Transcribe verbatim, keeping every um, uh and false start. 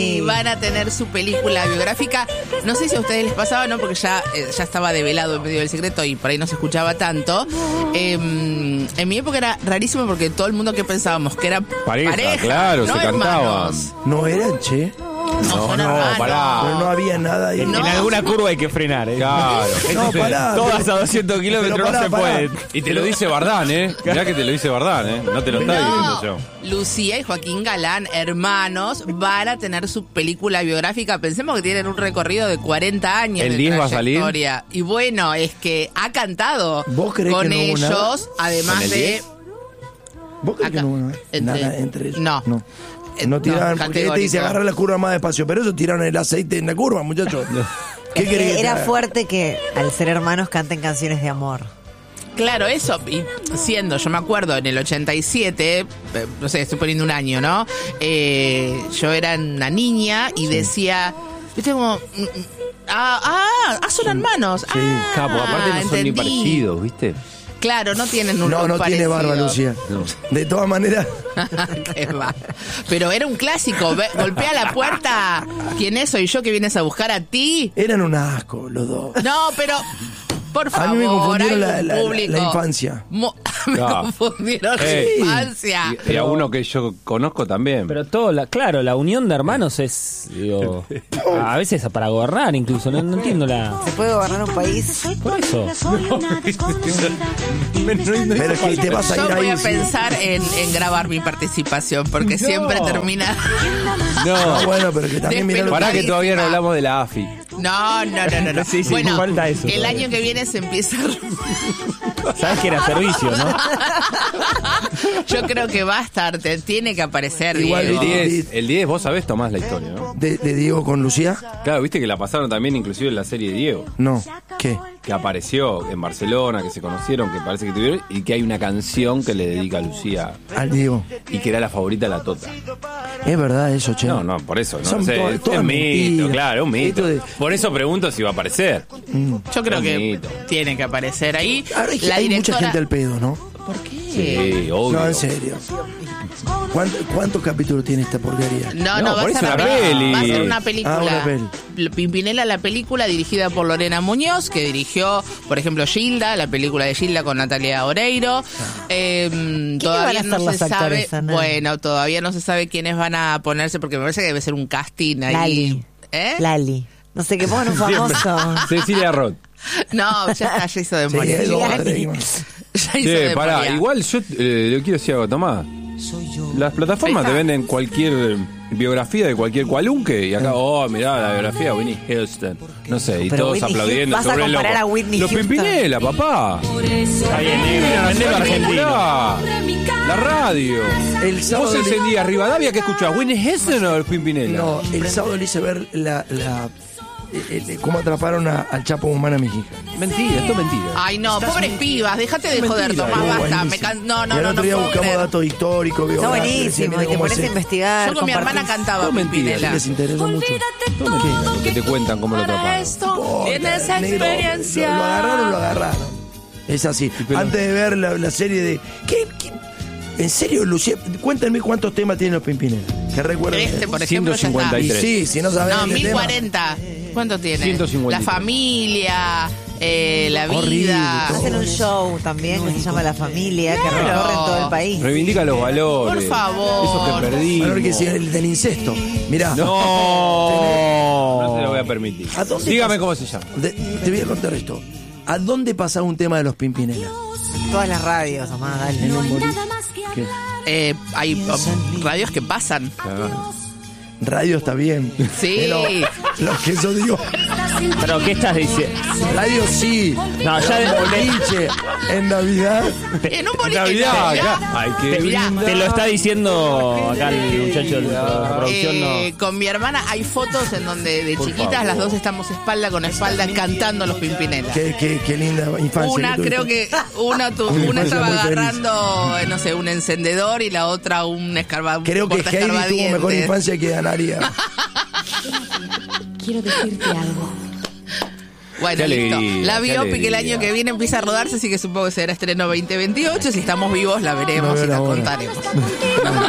Y van a tener su película biográfica. No sé si a ustedes les pasaba, ¿no? Porque ya, eh, ya estaba develado en medio del secreto y por ahí no se escuchaba tanto. Eh, en mi época era rarísimo porque todo el mundo que pensábamos que era pareja, pareja claro, no se hermanos. cantaban. No eran, che. No, No, no, pará. Pero no había nada ahí. En, No. en alguna curva hay que frenar, ¿eh? Claro. No, pará. Todas a doscientos Pero kilómetros pará, no se pará. pueden. Y te lo dice Bardán, ¿eh? Mirá que te lo dice Bardán, ¿eh? No te lo está diciendo yo. Lucía y Joaquín Galán, hermanos, van a tener su película biográfica. Pensemos que tienen un recorrido de cuarenta años ¿El de diez va a salir? trayectoria. Y bueno, es que ha cantado ¿Vos creés con que no hubo ellos, nada? además ¿Con el de... diez? ¿Vos crees Acá, que no hubo nada? entre- Nada entre ellos? No. No, Eh, no no, tiraron, porque este dice categórico. agarrar la curva más despacio, pero eso tiraron el aceite en la curva, muchachos. ¿Qué Es querés que que era te haga? fuerte que al ser hermanos canten canciones de amor. Claro, eso, y siendo, yo me acuerdo, en el ochenta y siete, eh, no sé, estoy poniendo un año, ¿no? Eh, yo era una niña y decía, viste como, mm, mm, ah, ah, ah, son hermanos. Sí, ah, Capo, aparte no son ni entendí. parecidos, ¿viste? Claro, no tienen un No, look no tiene parecido. barba, Lucía. No. De todas maneras, Qué va. Pero era un clásico, ve- golpea la puerta, ¿quién es? Soy yo que vienes a buscar a ti. eran un asco los dos. No, pero... Por favor, A mí me confundieron hay la, un la- la- público. la infancia. Mo- me Ah. confundieron Eh. la infancia. Y, y a uno que yo conozco también. Pero todo, la, claro, la unión de hermanos es, digo, a veces para gobernar incluso, no, no entiendo la... ¿Se puede gobernar un país? Por eso. Pero es que te vas a Yo ir voy ahí. a sí. pensar en, en grabar mi participación porque No. siempre termina. No, No, bueno, pero que también mirá lo pará que todavía no Despelucadísima. hablamos de la A F I. No, no, no, no. no. Sí, sí, bueno, falta eso el todavía. año que viene se empieza. Sabes que era servicio, ¿no? Yo creo que va a estar, te, tiene que aparecer. Igual, Diego. El Diego. diez, el diez, vos sabés, Tomás, la historia, ¿no? De, de Diego con Lucía. Claro, viste que la pasaron también inclusive en la serie de Diego. No. ¿Qué? Que apareció en Barcelona, que se conocieron, que parece que tuvieron, y que hay una canción que le dedica a Lucía Al Diego. y que era la favorita de la Tota. Es verdad eso, che. No, no, por eso, ¿no? Son O sea, to- es todas un mito, mentiras. claro, un mito. Esto de- Por eso pregunto si va a aparecer. Yo creo Un que mito. tiene que aparecer ahí. Ahora hay, La hay mucha directora. gente al pedo, ¿no? ¿Por qué? Sí, obvio. No, en serio. ¿Cuánto- ¿Cuántos capítulos tiene esta porquería? No, No, no, va por a eso ser una una peli. peli. Va a ser una película. Ah, una peli. L- Pimpinela, la película dirigida por Lorena Muñoz, que dirigió, por ejemplo, Gilda, la película de Gilda con Natalia Oreiro. Eh, todavía van a no ser se los sabe. actores, Ana? Bueno, todavía no se sabe quiénes van a ponerse, porque me parece que debe ser un casting ahí. Lali. ¿Eh? Lali. No sé qué pongan un famoso. Cecilia Roth. No, ya está, ya hizo de Sí, morir. hay dos o Lali. tres más. Ya hizo Che, de pará, morir. igual yo eh, le quiero decir algo, Tomás. Las plataformas te Pensá. venden cualquier biografía de cualquier cualunque y acá, oh, mirá la biografía de Whitney Houston. No sé, y Pero todos Whitney aplaudiendo. Houston, vas a sobre el comparar loco. a Whitney Los Houston. Pimpinela, papá. Está bien, negro, vendelo argentino. La radio. El sábado Vos le- encendías Rivadavia, ¿qué escuchabas? ¿Whitney Houston o los Pimpinela? No, el sábado le hice ver la, la, eh, eh, cómo atraparon a- al Chapo Guzmán a mi hija. Mentira, esto es mentira. Ay, no, pobres pibas, déjate de joder, mentira, Tomás, Estuvo basta. Me buenísimo. can... No, Y no, al no, otro no día puedo buscamos creer. datos históricos. Está biográficos, buenísimo. mira Y te cómo pones a es. investigar. Yo con mi hermana compartís. cantaba No, mentira, Pimpinela. Les interesa mucho. Lo que te cuentan cómo lo Para atraparon. esto, tienes Negro, experiencia. Lo, lo agarraron, lo agarraron. Es así. pero- Antes de ver la, la serie de. ¿Qué, qué? ¿En serio, Lucía? Cuéntenme cuántos temas tienen los Pimpinela. Que recuerden. Este, por ejemplo, ya está. ciento cincuenta y Y tres. sí, si no sabes No, el mil tema. cuarenta. ¿Cuánto tiene? ciento cincuenta y La tres. familia, eh, la Horrible, vida. todo. Hacen un show también que se llama La Familia, que Claro. recorren todo el país. Reivindica los valores. Por favor. Eso que perdimos. Valor que sí, el del incesto. Mirá. No, no se lo voy a permitir. ¿A dónde Dígame pas- cómo se llama. De- te voy a contar esto. ¿A dónde pasa un tema de los Pimpinela? Todas las radios, mamá, dale. En un boliche. ¿Qué? Eh, hay um, radios que pasan. Radio está bien. Sí. Pero lo que yo digo, Pero, ¿qué estás diciendo? radio sí. No, ya Pero de- boliche en Navidad. En un boliche. Navidad, Navidad. acá. Hay que Te, brindar. te lo está diciendo acá el muchacho de la producción, Eh, no. con mi hermana hay fotos en donde de Por chiquitas favor. las dos estamos espalda con espalda cantando los Pimpinela. Qué, qué, qué linda infancia. Una que creo tuviste. que una, tu- Una una infancia estaba muy feliz. agarrando, eh, no sé, un encendedor y la otra un escarba. Creo que Heidi tuvo mejor infancia que Anaria. Quiero decirte algo. Bueno, Qué listo. alegría, La qué biopic el alegría. año que viene empieza a rodarse, así que supongo que será estreno veinte veintiocho. Si estamos vivos la veremos No y veo la la hora. contaremos.